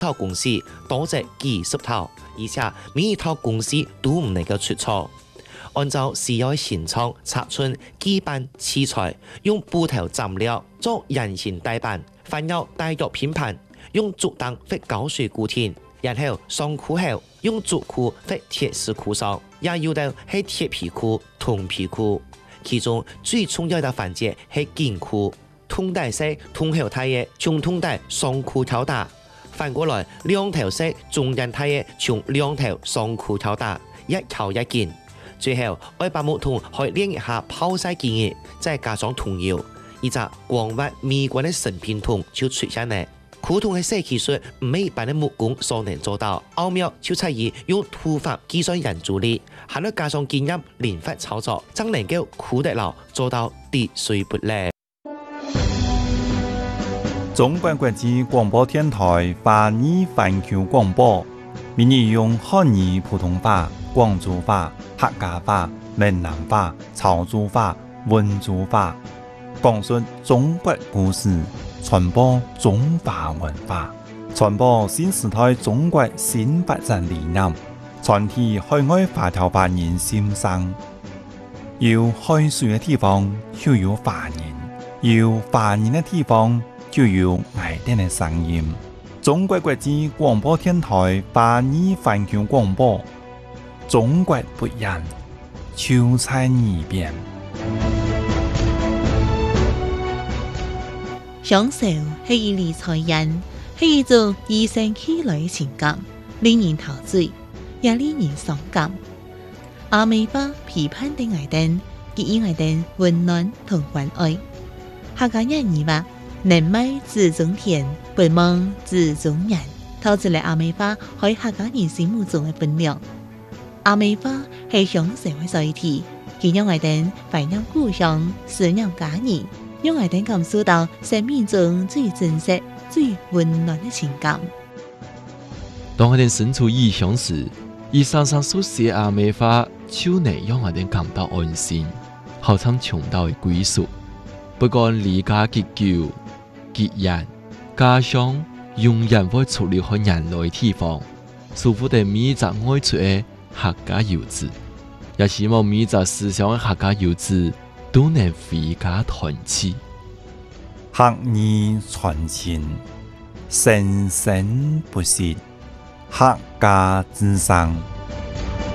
套公司多則幾十套，而且每一套公司都唔能夠出錯。按照需要現場拆穿基本器材，用布頭蘸料做人形大板，反要大約拼盤，用竹燈或膠水固定，然後上箍後用竹箍或鐵絲箍上，也有的係鐵皮箍、銅皮箍。其中最重要的環節係緊箍，銅帶是銅後帶嘅，從銅帶上箍挑打。反過來，兩頭是中間帶嘅，從兩頭上箍挑打，一扣一緊。最後，我把木桶可以練一下泡曬經驗，再加上桐油，一隻光滑美觀的成品桶就出現了。苦桶嘅設計術唔係一般的木工所能做到，奧妙就在於用土法計算人助力，還要加上經驗靈活操作，才能夠苦得牢做到滴水不漏。 中國國際廣播電台華語環球廣播，每日用漢語普通話、廣州話、客家話、閩南話、潮州話、溫州話，講述中國故事，傳播中華文化，傳播新時代中國新發展理念，傳遞海外華僑華人心聲。有海水嘅地方就有華人，有華人嘅地方就有愛聽嘅聲音。中國國際廣播電台華語環球廣播，中國不一樣，就在耳邊。 享受係一類財人，係一種與生俱來嘅情感，令人陶醉，也令人傷感。阿美花批判的愛燈，給予愛燈溫暖同關愛。客家人語話：能賣自種田，不忘自種人。透出嚟阿美花喺客家人心目中嘅分量。阿美花係享受嘅載體，佢讓愛燈懷念故鄉，思念家人。讓愛燈感受到生命中最真實、最溫暖的情感。 當愛燈身處異鄉時，以常常書寫阿美花，就能讓愛燈感到安心，好像尋到嘅歸屬。不管離家幾久、幾遠，家鄉永遠會出現喺人類地方，祝福的每一個愛出嘅客家遊子，也希望每一個思鄉嘅客家遊子都能回家團聚， 客語傳情，生生不息，客家之聲。